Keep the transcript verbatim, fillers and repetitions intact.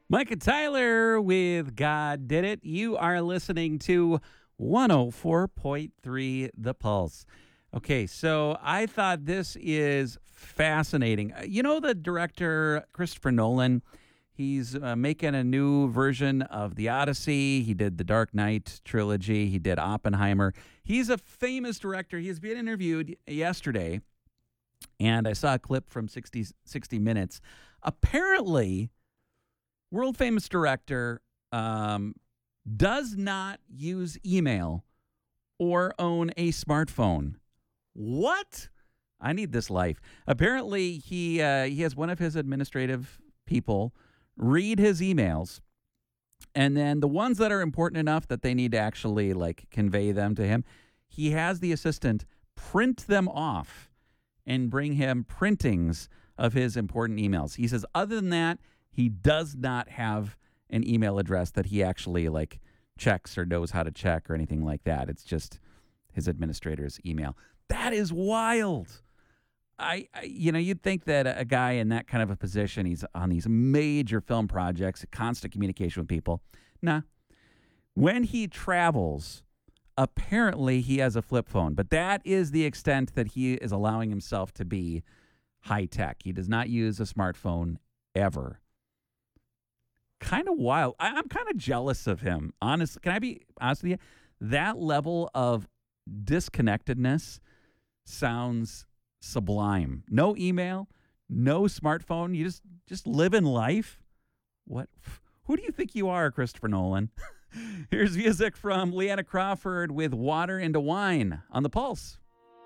Micah Tyler with God Did It. You are listening to one oh four point three The Pulse. Okay, so I thought this is fascinating. Uh, You know the director Christopher Nolan? He's uh, making a new version of The Odyssey. He did the Dark Knight trilogy. He did Oppenheimer. He's a famous director. He's been interviewed yesterday, and I saw a clip from sixty, sixty Minutes. Apparently, world famous director um, does not use email or own a smartphone. What? I need this life. Apparently, he uh, he has one of his administrative people read his emails, and then the ones that are important enough that they need to actually like convey them to him, he has the assistant print them off and bring him printings of his important emails. He says, other than that, he does not have an email address that he actually like checks or knows how to check or anything like that. It's just his administrator's email. That is wild. I, I you know, you'd think that a guy in that kind of a position, he's on these major film projects, constant communication with people. Nah. When he travels, apparently he has a flip phone, but that is the extent that he is allowing himself to be high tech. He does not use a smartphone ever. Kind of wild. I, I'm kind of jealous of him. Honestly, can I be honest with you? That level of disconnectedness sounds sublime. No email, no smartphone. You just just live in life. What? Who do you think you are, Christopher Nolan? Here's music from Leanna Crawford with Water into Wine on The Pulse.